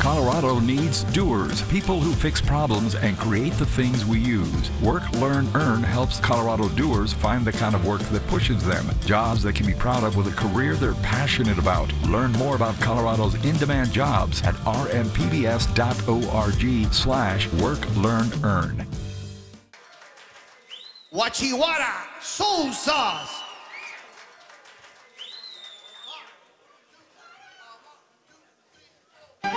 Colorado needs doers, people who fix problems and create the things we use. Work, Learn, Earn helps Colorado doers find the kind of work that pushes them, jobs they can be proud of with a career they're passionate about. Learn more about Colorado's in-demand jobs at rmpbs.org/work, learn, earn. Wachiwara Soul Sauce.